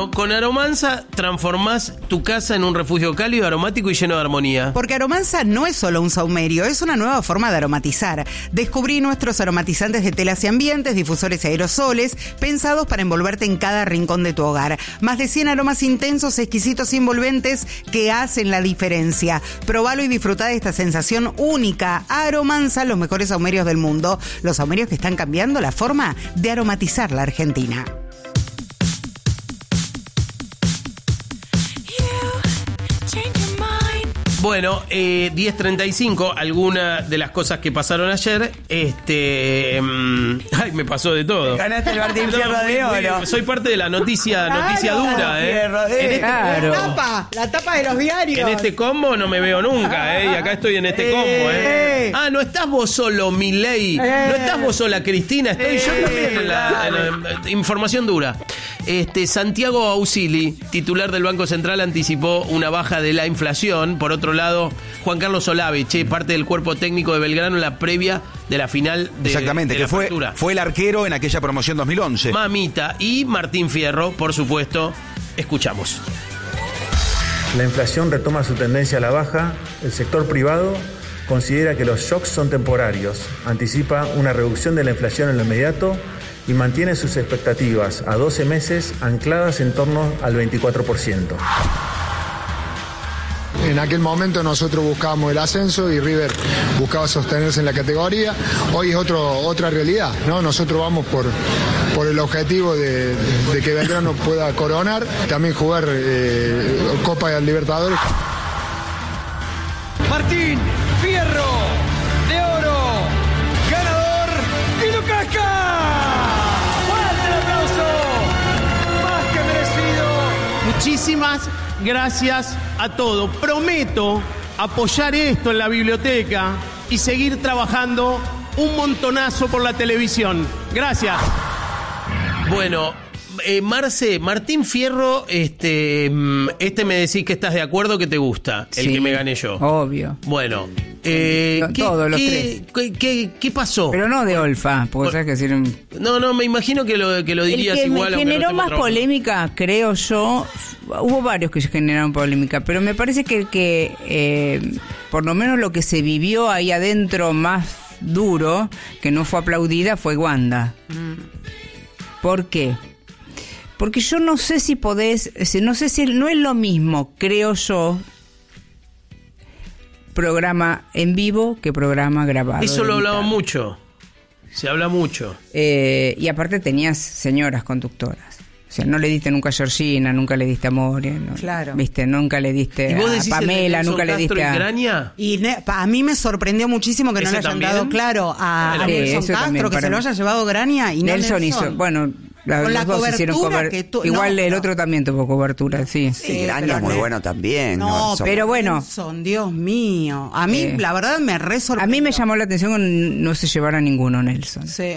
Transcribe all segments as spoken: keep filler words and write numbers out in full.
Bueno, con Aromansa transformás tu casa en un refugio cálido, aromático y lleno de armonía. Porque Aromansa no es solo un saumerio, es una nueva forma de aromatizar. Descubrí nuestros aromatizantes de telas y ambientes, difusores y aerosoles, pensados para envolverte en cada rincón de tu hogar. Más de cien aromas intensos, exquisitos y envolventes que hacen la diferencia. Probalo y disfruta de esta sensación única. Aromansa, los mejores saumerios del mundo. Los saumerios que están cambiando la forma de aromatizar la Argentina. Bueno, eh, diez treinta y cinco, algunas de las cosas que pasaron ayer, este... Um, ay, me pasó de todo. Ganaste el Martín Fierro no, de Oro. Muy, soy parte de la noticia, noticia claro, dura, ¿eh? Fierro de en este, claro. La tapa, la tapa de los diarios. En este combo no me veo nunca, ¿eh? Y acá estoy en este combo, ¿eh? Ah, no estás vos solo, Milei. No estás vos sola, Cristina. Estoy yo también en la, en la información dura. Este, Santiago Ausili, titular del Banco Central, anticipó una baja de la inflación. Por otro lado, Juan Carlos Olave, che, parte del cuerpo técnico de Belgrano en la previa de la final de Exactamente, de que la fue, factura. fue el arquero en aquella promoción dos mil once. Mamita. Y Martín Fierro, por supuesto. Escuchamos. La inflación retoma su tendencia a la baja. El sector privado considera que los shocks son temporarios, anticipa una reducción de la inflación en lo inmediato y mantiene sus expectativas a doce meses ancladas en torno al veinticuatro por ciento. En aquel momento nosotros buscábamos el ascenso y River buscaba sostenerse en la categoría. Hoy es otro, otra realidad, ¿no? Nosotros vamos por, por el objetivo de, de que Belgrano pueda coronar, también jugar eh, Copa de Libertadores. Martín Fierro de Oro, ganador y Lucasca. ¡Fuerte el aplauso! Más que merecido. Muchísimas gracias a todos. Prometo apoyar esto en la biblioteca y seguir trabajando un montonazo por la televisión. Gracias. Bueno, eh, Marce, Martín Fierro, este, este me decís que estás de acuerdo, que te gusta, el Sí, que me gané yo. Obvio. Bueno, eh, No, ¿qué, todos los qué, qué, qué, qué pasó? Pero no de Olfa, porque sabes que hicieron... No, no, me imagino que lo, que lo dirías El que igual. me aunque no generó estemos más trabajando. polémica, creo yo, hubo varios que generaron polémica, pero me parece que, que eh, por lo menos lo que se vivió ahí adentro más duro, que no fue aplaudida, fue Wanda. ¿Por qué? Porque yo no sé si podés, no sé si no es lo mismo, creo yo, programa en vivo que programa grabado. Eso lo hablaba editado. mucho. Se habla mucho. Eh, y aparte tenías señoras conductoras. O sea, no le diste nunca a Georgina, nunca le diste a Moria, no, Claro. viste, nunca le diste ¿Y vos a decís Pamela, el de nunca le Nelson diste Castro a... y Graña? Y ne- pa- a mí me sorprendió muchísimo que no ¿Ese le hayan también? dado claro a, a Sí, Nelson eso Castro, también, que para se lo mí. haya llevado Graña y no Nelson, Nelson. hizo, bueno, la- Con los la dos hicieron cobertura cobertura. que tu- Igual no, el no. otro también tuvo cobertura, sí. Sí, Y Graña pero es muy ne- bueno también. No, Eso- pero bueno. Nelson, Dios mío. A mí, Eh, la verdad, me re A sorprendió. mí me llamó la atención que no se llevara ninguno Nelson, Sí.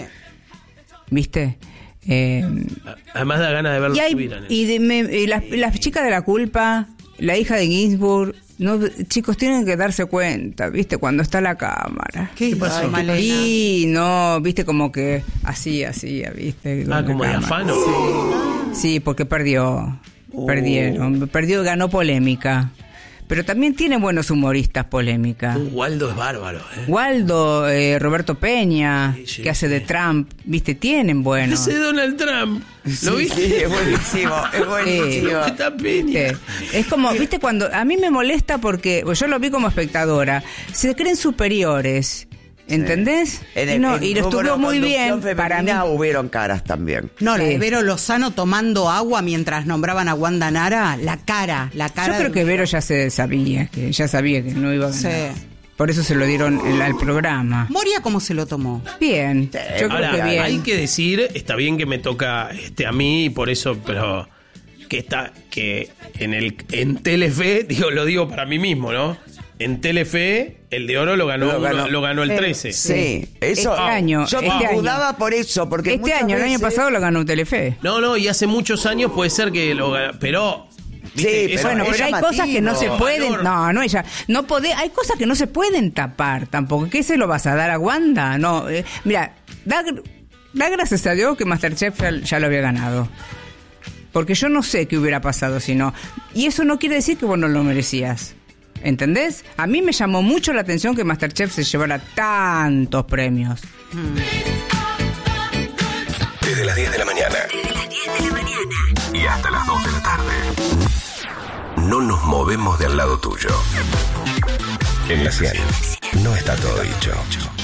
¿viste? Eh, Además da ganas de verlo y hay, subir a Nelson. y de- me- y las, las chicas de la culpa, la hija de Ginsburg, no, chicos, tienen que darse cuenta, ¿viste? Cuando está la cámara. ¿Qué, pasó? Ay, Malena? Y no, viste, como que así, así, ¿viste? Ah, Con como de la cámara. afano. Sí, porque perdió. Perdieron. Perdió, ganó polémica. Pero también tiene buenos humoristas polémica. Uh, Waldo es bárbaro, ¿eh? Waldo, eh, Roberto Peña, Sí, sí, que hace sí. de Trump, ¿viste? Tienen buenos. Ese Donald Trump. ¿Lo Sí, viste? sí, es buenísimo, es buenísimo. Está Peña. ¿Viste? Es como, ¿viste? Cuando a mí me molesta porque pues yo lo vi como espectadora, se creen superiores. ¿Entendés? En el- no, en y lo rubro estuvo muy conducción bien para mí. femenina hubieron caras también. No, la Sí. de Vero Lozano tomando agua mientras nombraban a Wanda Nara, la cara, la cara. Yo creo de- que Vero ya se sabía, que ya sabía que no iba a ganar. Sí. Por eso se lo dieron el- al programa. Moria, ¿cómo se lo tomó? Bien, yo Ahora, creo que bien. hay que decir, está bien que me toca este a mí, por eso, pero que está, que en el en Telefe, digo, lo digo para mí mismo, ¿no? En Telefe, el de oro lo ganó, Lo ganó. uno- lo ganó el Sí. trece. Sí, eso. Este año, yo este me dudaba año. por eso, porque Este muchas año, el año veces- pasado lo ganó Telefe. No, no, y hace muchos años puede ser que lo ganó, pero... Sí, Eso- pero Bueno, es pero hay llamativo. cosas que no se pueden, Valor. no, no ella, no podés, hay cosas que no se pueden tapar tampoco. ¿Qué se lo vas a dar a Wanda? No, eh, mira, da, da gracias a Dios que MasterChef ya, ya lo había ganado. Porque yo no sé qué hubiera pasado si no. Y eso no quiere decir que vos no lo merecías. ¿Entendés? A mí me llamó mucho la atención que MasterChef se llevara tantos premios. Mm. Desde las diez de la mañana. Desde las diez de la mañana. Y hasta las dos de la tarde. No nos movemos del lado tuyo. En la cien no está todo dicho.